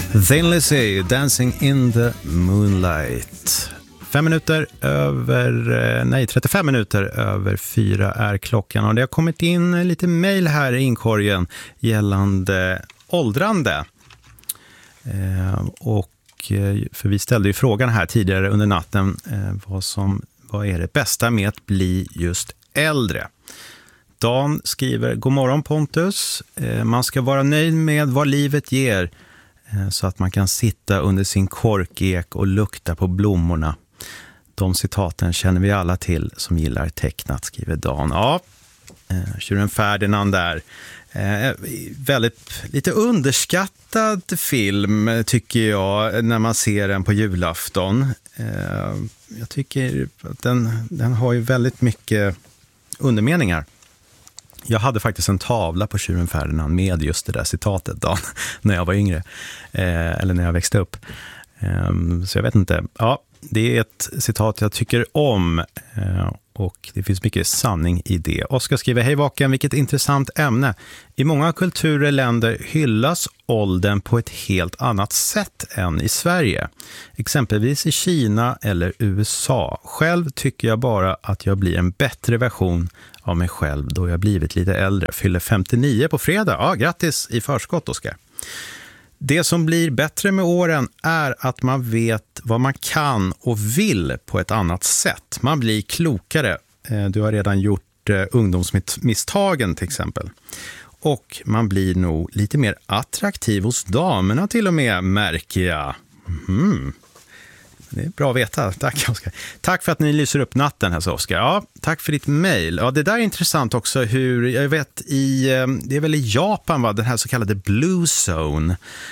Thin Lizzy, Dancing in the Moonlight. 35 minuter över 4 är klockan, och det har kommit in lite mejl här i inkorgen gällande åldrande. För vi ställde ju frågan här tidigare under natten, vad är det bästa med att bli just äldre? Dan skriver: God morgon Pontus, man ska vara nöjd med vad livet ger, så att man kan sitta under sin korkek och lukta på blommorna. De citaten känner vi alla till som gillar tecknat, skriver Dan. Ja, Tjuren Ferdinand där. Väldigt lite underskattad film tycker jag när man ser den på julafton. Jag tycker att den har ju väldigt mycket undermeningar. Jag hade faktiskt en tavla på Tjuren Ferdinand med just det där citatet då, när jag var yngre. Eller när jag växte upp. Så jag vet inte. Ja, det är ett citat jag tycker om. Och det finns mycket sanning i det. Oskar skriver: Hej Vaken, vilket intressant ämne. I många kulturer länder hyllas åldern på ett helt annat sätt än i Sverige. Exempelvis i Kina eller USA. Själv tycker jag bara att jag blir en bättre version av mig själv då jag blivit lite äldre. Fyller 59 på fredag. Ja, grattis i förskott, Oskar. Det som blir bättre med åren är att man vet vad man kan och vill på ett annat sätt. Man blir klokare. Du har redan gjort ungdomsmisstagen till exempel. Och man blir nog lite mer attraktiv hos damerna till och med, märker jag. Det är bra att veta. Tack, Oskar. Tack för att ni lyser upp natten här, så Oskar. Ja, tack för ditt mejl. Ja, det där är intressant också hur, jag vet, det är väl i Japan, va, den här så kallade Blue Zone,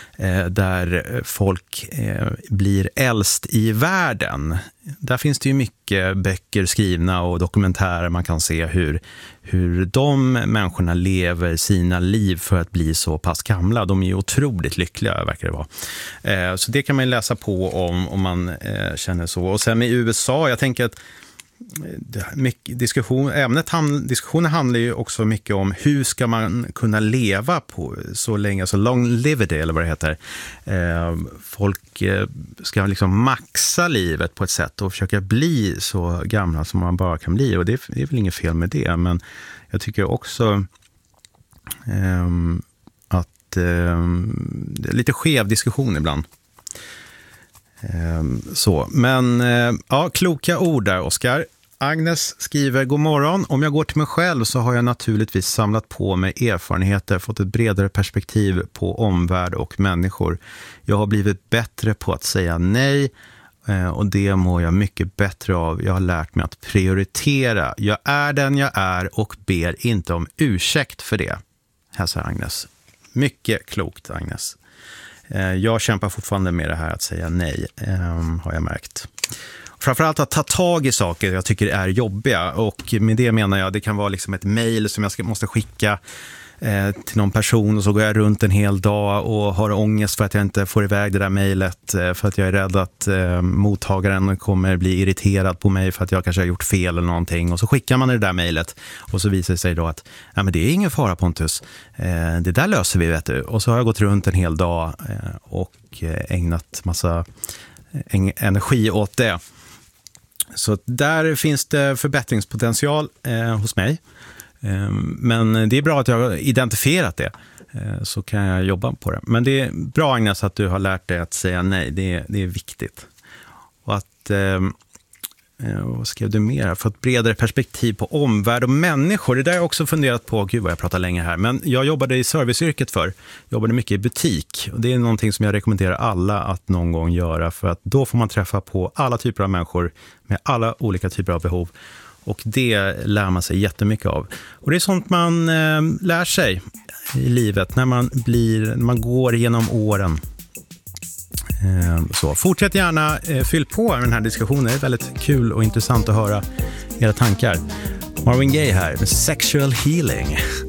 där folk blir äldst i världen. Där finns det ju mycket böcker skrivna och dokumentärer man kan se hur de människorna lever sina liv för att bli så pass gamla. De är ju otroligt lyckliga, verkar det vara. Så det kan man läsa på om man känner så. Och sen med USA, jag tänker att diskussionen handlar ju också mycket om hur ska man kunna leva på så länge, så longevity eller vad det heter. Folk ska liksom maxa livet på ett sätt och försöka bli så gamla som man bara kan bli, och det är väl inget fel med det, men jag tycker också att det är lite skev diskussion ibland. Men ja, kloka ord där, Oskar. Agnes skriver: God morgon. Om jag går till mig själv så har jag naturligtvis samlat på mig erfarenheter, fått ett bredare perspektiv på omvärld och människor. Jag har blivit bättre på att säga nej, och det mår jag mycket bättre av. Jag har lärt mig att prioritera. Jag är den jag är och ber inte om ursäkt för det. Hälsar Agnes. Mycket klokt, Agnes. Jag kämpar fortfarande med det här att säga nej, har jag märkt. Framförallt att ta tag i saker jag tycker är jobbiga, och med det menar jag, det kan vara liksom ett mejl som jag måste skicka till någon person, och så går jag runt en hel dag och har ångest för att jag inte får iväg det där mejlet, för att jag är rädd att mottagaren kommer bli irriterad på mig för att jag kanske har gjort fel eller någonting, och så skickar man det där mejlet och så visar det sig då att men det är ingen fara, Pontus, det där löser vi, vet du. Och så har jag gått runt en hel dag och ägnat massa energi åt det. Så där finns det förbättringspotential hos mig. Men det är bra att jag har identifierat det, så kan jag jobba på det. Men det är bra, Agnes, att du har lärt dig att säga nej. Det är viktigt. Och att, vad skrev du mer? För ett bredare perspektiv på omvärld och människor. Det där har jag också funderat på. Gud vad jag pratar länge här. Men jag jobbade i serviceyrket jobbade mycket i butik. Och det är någonting som jag rekommenderar alla att någon gång göra. För att då får man träffa på alla typer av människor med alla olika typer av behov. Och det lär man sig jättemycket av. Och det är sånt man lär sig i livet när man går igenom åren. Så fortsätt gärna, fyll på med den här diskussionen. Det är väldigt kul och intressant att höra era tankar. Marvin Gaye här med Sexual Healing.